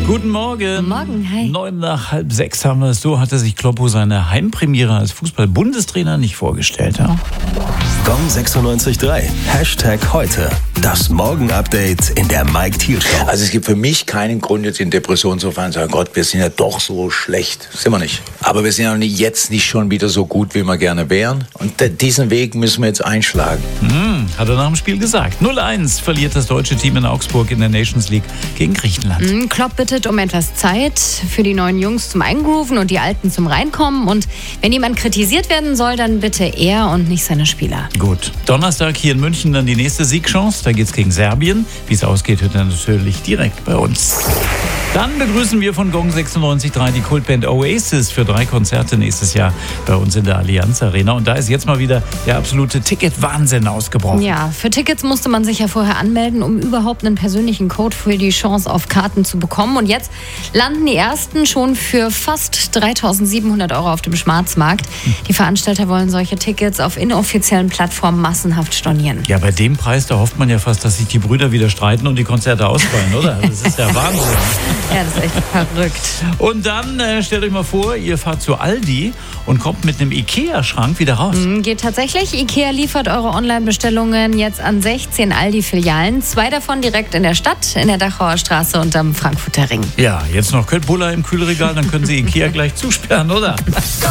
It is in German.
Guten Morgen. Morgen, hi. 5:09 haben wir es. So hatte sich Kloppo seine Heimpremiere als Fußball-Bundestrainer nicht vorgestellt. Ja? Gong 96.3. #heute. Das Morgen-Update in der Mike Thiel Show. Also es gibt für mich keinen Grund, jetzt in Depression zu fallen und zu sagen, Gott, wir sind ja doch so schlecht. Sind wir nicht. Aber wir sind ja jetzt nicht schon wieder so gut, wie wir gerne wären. Und diesen Weg müssen wir jetzt einschlagen. Hat er nach dem Spiel gesagt. 0:1 verliert das deutsche Team in Augsburg in der Nations League gegen Griechenland. Klopp bittet um etwas Zeit für die neuen Jungs zum Eingrooven und die Alten zum Reinkommen. Und wenn jemand kritisiert werden soll, dann bitte er und nicht seine Spieler. Gut. Donnerstag hier in München dann die nächste Siegchance. Da geht's gegen Serbien. Wie es ausgeht, hört ihr natürlich direkt bei uns. Dann begrüßen wir von Gong 96.3 die Kultband Oasis für 3 Konzerte nächstes Jahr bei uns in der Allianz Arena. Und da ist jetzt mal wieder der absolute Ticket-Wahnsinn ausgebrochen. Ja, für Tickets musste man sich ja vorher anmelden, um überhaupt einen persönlichen Code für die Chance auf Karten zu bekommen. Und jetzt landen die ersten schon für fast 3.700 € auf dem Schwarzmarkt. Die Veranstalter wollen solche Tickets auf inoffiziellen Plattformen massenhaft stornieren. Ja, bei dem Preis, da hofft man ja fast, dass sich die Brüder wieder streiten und die Konzerte ausfallen, oder? Das ist ja Wahnsinn. Ja, das ist echt verrückt. Und dann stellt euch mal vor, ihr fahrt zu Aldi und kommt mit einem Ikea-Schrank wieder raus. Geht tatsächlich. Ikea liefert eure Online-Bestellungen jetzt an 16 Aldi-Filialen. 2 davon direkt in der Stadt, in der Dachauer Straße und am Frankfurter Ring. Ja, jetzt noch Köttbullar im Kühlregal, dann können Sie Ikea gleich zusperren, oder?